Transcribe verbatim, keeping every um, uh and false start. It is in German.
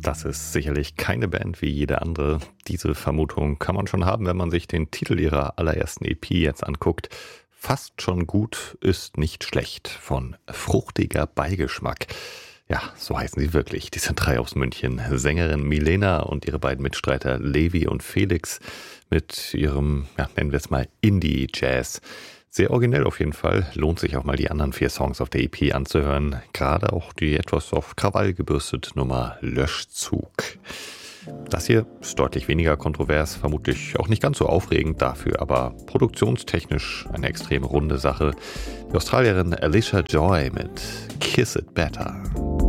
Das ist sicherlich keine Band wie jede andere. Diese Vermutung kann man schon haben, wenn man sich den Titel ihrer allerersten E P jetzt anguckt. Fast schon gut ist nicht schlecht, von fruchtiger Beigeschmack. Ja, so heißen sie wirklich. Die sind drei aus München. Sängerin Milena und ihre beiden Mitstreiter Levi und Felix mit ihrem, ja, nennen wir es mal Indie-Jazz. Sehr originell auf jeden Fall. Lohnt sich auch mal die anderen vier Songs auf der E P anzuhören. Gerade auch die etwas auf Krawall gebürstete Nummer Löschzug. Das hier ist deutlich weniger kontrovers, vermutlich auch nicht ganz so aufregend, dafür aber produktionstechnisch eine extrem runde Sache. Die Australierin Alicia Joy mit Kiss It Better.